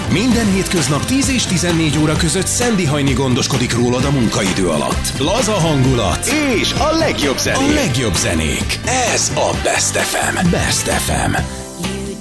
Minden hétköznap 10 és 14 óra között Szendi Hajni gondoskodik rólad a munkaidő alatt. Laza hangulat és a legjobb zenék. A legjobb zenék. Ez a Best FM. Best FM.